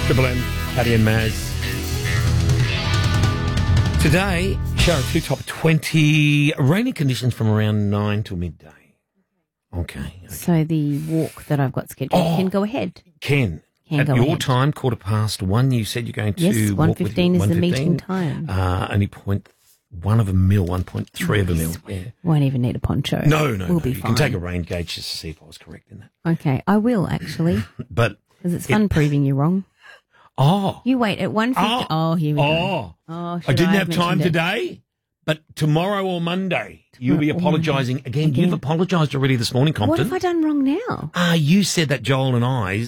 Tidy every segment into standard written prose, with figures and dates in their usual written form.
Triple M, Paddy and Maz. Today, show 2 top 20, rainy conditions from around 9 till midday. Okay. So the walk that I've got scheduled can go ahead. Ken, at your time, 1:15, you said you're going to yes, walk with 1:15 is 1:15. the meeting time. Only 0.1 of a mil, 1.3 of a mil. Yeah. Won't even need a poncho. No. We'll be you fine. can take a rain gauge just to see if I was correct in that. Okay, I will actually, But because it's fun proving you wrong. oh, You wait at 1:50. Oh, here we go. oh, Should I didn't have mentioned time it? today, but tomorrow or Monday, you'll be Tomorrow or apologising again. Again. You've apologised already this morning, What Compton. have I done wrong now? You said that Joel and our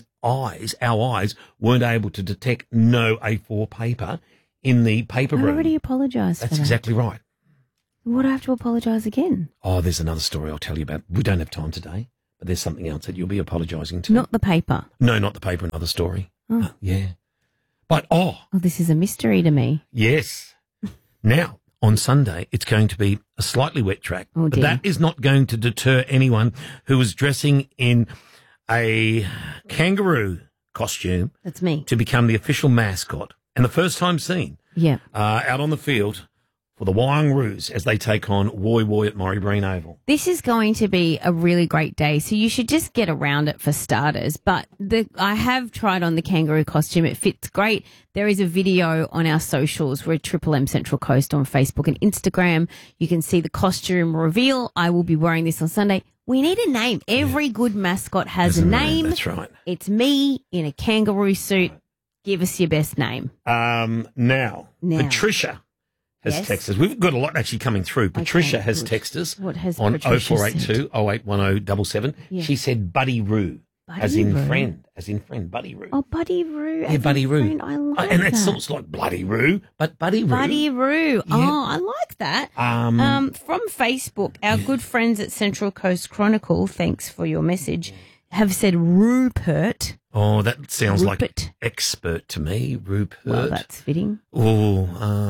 eyes weren't able to detect no A4 paper in the paper I room. already apologised for That's that. exactly right. What do I have to apologise again? Oh, there's another story I'll tell you about. We don't have time today, but there's something else that you'll be apologising to. Not the paper. No, not the paper, another story. Oh. Yeah. But, Oh, this is a mystery to me. yes. Now, on Sunday, it's going to be a slightly wet track. Oh, but dear. that is not going to deter anyone who is dressing in a kangaroo costume That's me. to become the official mascot and the first time seen Yeah. out on the field for the Warangaroos as they take on Woy Woy at Murray Breen Oval. This is going to be a really great day, so you should just get around it for starters. But I have tried on the kangaroo costume. It fits great. There is a video on our socials. We're Triple M Central Coast on Facebook and Instagram. You can see the costume reveal. I will be wearing this on Sunday. We need a name. Every good mascot has a name. That's right. It's me in a kangaroo suit. Give us your best name. Now, Patricia has Yes. texted us. We've got a lot actually coming through. Patricia has good. texted us What has on Patricia 0482 081077. Yeah. She said Buddy Roo, as Buddy in Roo? friend, Buddy Roo. Oh, Buddy Roo. Yeah, Buddy Roo. Friend. I like And that. it sounds like Bloody Roo, but Buddy Roo. Buddy Roo. Yeah. Oh, I like that. From Facebook, our good friends at Central Coast Chronicle, thanks for your message, have said Rupert. Oh, that sounds like Rupert. expert to me, Rupert. Well, that's fitting. Oh,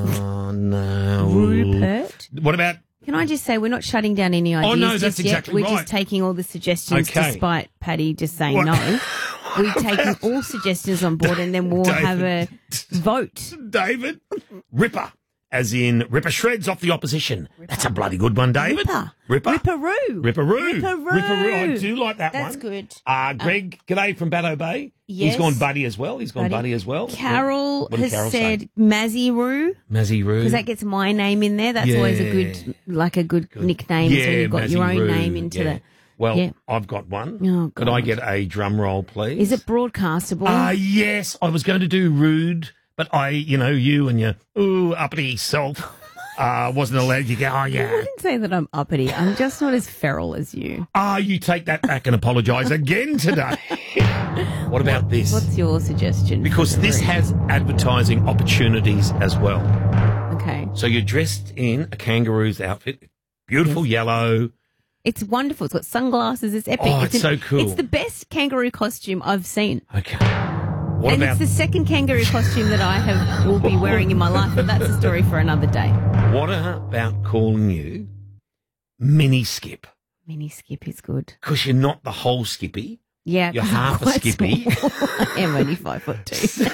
no. Rupert. What about... Can I just say we're not shutting down any ideas no, just that's yet. exactly We're right. just taking all the suggestions Okay. despite Paddy just saying What? no. We're taking all suggestions on board and then we'll have a vote. David? Ripper. As in, Ripper shreds off the opposition. That's a bloody good one, David. Ripper. Ripperoo. Ripperoo. Ripperoo. Ripperoo. I do like that That's one. good. Greg, g'day from Batto Bay. Yes. He's gone Buddy as well. Carol What did has Carol said say? Mazzy-roo. Mazzy-roo. Because that gets my name in there. That's always a good nickname. Yeah, so you've got your own Mazzy-roo, name into yeah. the... Well, Yeah. I've got one. Oh, Could I God. get a drum roll, please? Is it broadcastable? Yes. I was going to do rude, but you and your uppity self wasn't allowed. You go, I didn't say that I'm uppity. I'm just not as feral as you. You take that back and apologise again today. What about this? What's your suggestion? Because for the this room? has advertising opportunities as well. Okay. So you're dressed in a kangaroo's outfit, beautiful yellow. It's wonderful. It's got sunglasses. It's epic. Oh, it's so cool. It's the best kangaroo costume I've seen. Okay. What And about it's the second kangaroo costume that I will be wearing in my life, but that's a story for another day. what about calling you Mini Skip? Mini Skip is good. Because you're not the whole Skippy. Yeah. You're 'cause I'm half a quite Skippy. small. I am only 5'2".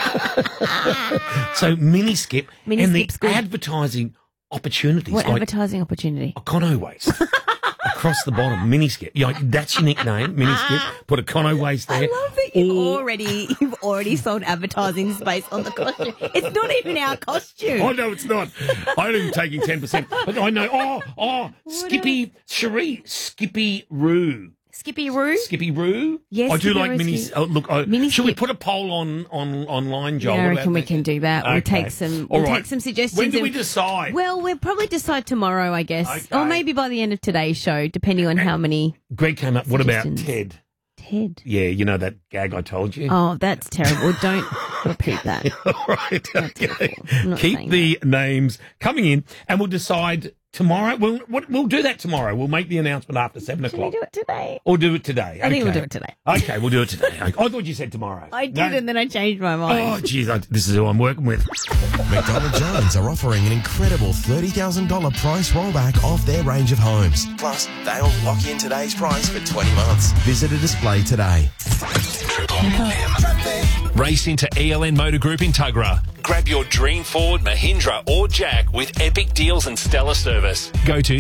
So Mini Skip Mini and Skip's the good. advertising opportunities. What like advertising opportunity? a Conno waist. Across the bottom, Mini Skip. That's your nickname, Mini Skip. Put a Conno waist there. I love that you've already sold advertising space on the costume. It's not even our costume. Oh, no, it's not. I'm only taking 10%. But I know, Skippy Cherie, Skippy Roo. Skippy Roo? Skippy Roo? Yes, I do Skippy like Roo, Mini. Skippy- Mini should we Skip. put a poll online, Joel? Yeah, I What reckon about we that? can do that. We'll Okay. take some All we'll right. take some suggestions. When do we and- decide? Well, we'll probably decide tomorrow, I guess. Okay. Or maybe by the end of today's show, depending on how many. Greg came up. What about Suggestions. Ted? Ted. Yeah, you know that gag I told you? Oh, that's terrible. Don't repeat that. All right. Okay. awful. I'm not Keep saying the names coming in and we'll decide tomorrow. We'll do that tomorrow. We'll make the announcement after 7 Should we o'clock. do it today? Or do it today. I think we'll Okay. do it today. Okay, we'll do it today. I thought you said tomorrow. I did, No. and then I changed my Oh, mind. jeez, this is who I'm working with. McDonald Jones are offering an incredible $30,000 price rollback off their range of homes. Plus, they'll lock in today's price for 20 months. Visit a display today. Race into ELN Motor Group in Tuggerah. Grab your dream Ford, Mahindra or Jack with epic deals and stellar service. Go to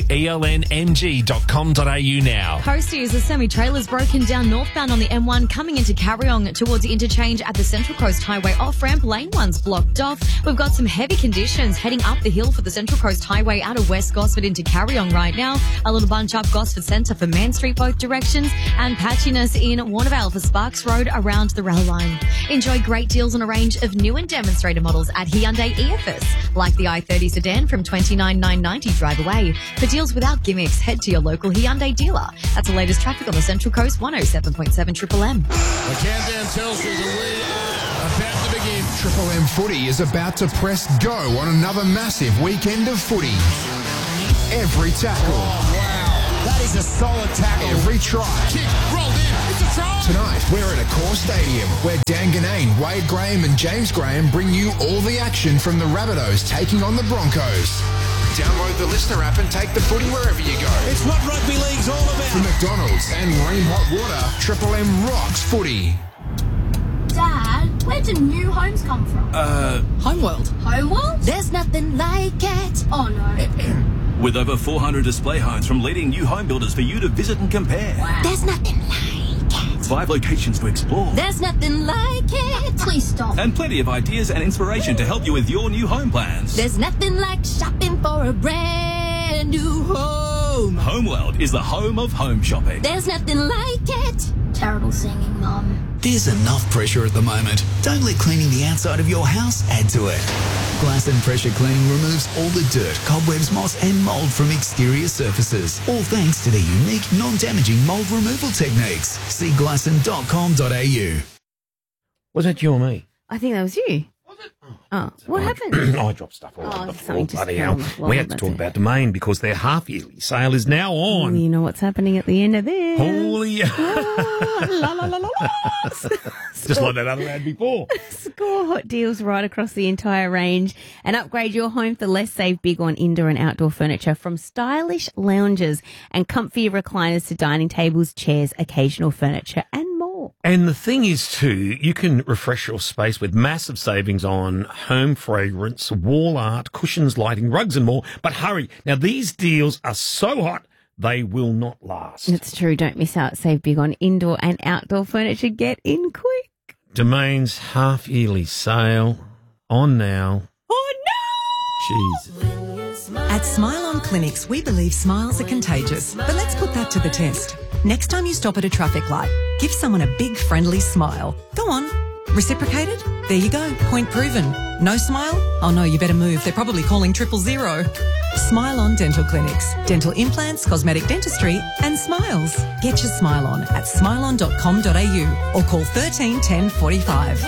elnmg.com.au now. Postie, as the semi-trailer's broken down northbound on the M1 coming into Carryong towards the interchange at the Central Coast Highway off-ramp. Lane 1's blocked off. We've got some heavy conditions heading up the hill for the Central Coast Highway out of West Gosford into Carryong right now. A little bunch up Gosford Centre for Mann Street both directions, and patchiness in Warnervale for Sparks Road around the rail line. Enjoy great deals on a range of new and demonstrator models at Hyundai EFS, like the i30 sedan from $29,990 drive away. For deals without gimmicks, head to your local Hyundai dealer. That's the latest traffic on the Central Coast, 107.7 Triple M. The countdown tells us that we are about to begin. Triple M Footy is about to press go on another massive weekend of footy. Every tackle. Oh, wow. That is a solid tackle. Every try. Kick, rolled in. It's a try. Tonight, we're at Accor Stadium, where Dan Ganane, Wade Graham and James Graham bring you all the action from the Rabbitohs taking on the Broncos. Download the Listener app and take the footy wherever you go. It's what rugby league's all about. From McDonald's and Ream Hot Water, Triple M rocks footy. Dad, where do new homes come from? Homeworld. Homeworld? There's nothing like it. Oh no. With over 400 display homes from leading new home builders for you to visit and compare. Wow. There's nothing like it. 5 locations to explore. There's nothing like it. Please stop. And plenty of ideas and inspiration to help you with your new home plans. There's nothing like shopping for a brand new home. Homeworld is the home of home shopping. There's nothing like it. Terrible singing, Mum. There's enough pressure at the moment. Don't let cleaning the outside of your house add to it. Glass and Pressure Cleaning removes all the dirt, cobwebs, moss and mould from exterior surfaces. All thanks to their unique, non-damaging mould removal techniques. See glasson.com.au. Was that you or me? I think that was you. Oh, what happened? I dropped stuff all over the floor. something just Bloody fell hell. on the floor, We had to that's talk it. about Domain because their half-yearly sale is now on. You know what's happening at the end of this. Holy... Ah, la, la, la, la, la. Just like that other ad before. Score hot deals right across the entire range and upgrade your home for less. Save big on indoor and outdoor furniture, from stylish lounges and comfy recliners to dining tables, chairs, occasional furniture and more. And the thing is, too, you can refresh your space with massive savings on home fragrance, wall art, cushions, lighting, rugs and more. But hurry. Now, these deals are so hot, they will not last. It's true. Don't miss out. Save big on indoor and outdoor furniture. Get in quick. Domain's half-yearly sale on now. Oh, no! Jesus. At Smile On Clinics, we believe smiles are contagious. But let's put that to the test. Next time you stop at a traffic light, give someone a big friendly smile. Go on. Reciprocated? There you go. Point proven. No smile? Oh no, you better move. They're probably calling 000. Smile On Dental Clinics. Dental implants, cosmetic dentistry and smiles. Get your smile on at smileon.com.au or call 13 10 45.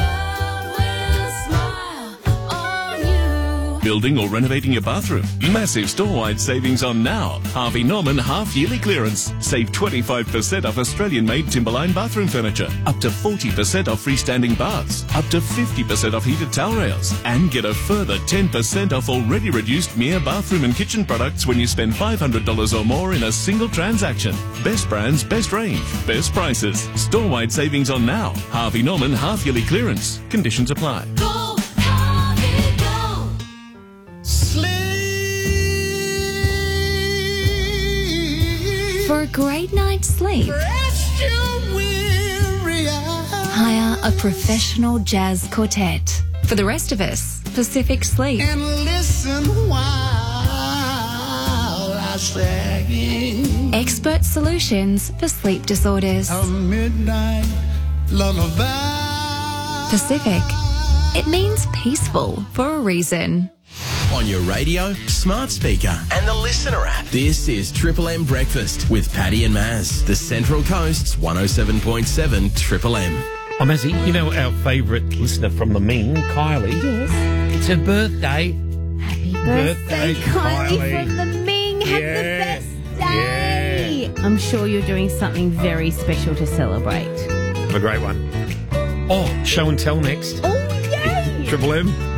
Building or renovating your bathroom? Massive store-wide savings on now. Harvey Norman half-yearly clearance. Save 25% off Australian-made Timberline bathroom furniture. Up to 40% off freestanding baths. Up to 50% off heated towel rails. And get a further 10% off already reduced Mia bathroom and kitchen products when you spend $500 or more in a single transaction. Best brands, best range, best prices. Store-wide savings on now. Harvey Norman half-yearly clearance. Conditions apply. For a great night's sleep, hire a professional jazz quartet. For the rest of us, Pacific Sleep. And listen while I sing Expert solutions for sleep disorders. a midnight lullaby. Pacific. It means peaceful for a reason. On your radio, smart speaker, and the Listener app. This is Triple M Breakfast with Paddy and Maz, the Central Coast's 107.7 Triple M. Oh, Mazzy, you know our favourite listener from the Ming, Kylie? Yes. It's her birthday. Happy birthday, Kylie Kylie. from the Ming. Have Yeah. the best day. I'm sure you're doing something very special to celebrate. Have a great one. Oh, show and tell next. Oh, yay! Triple M.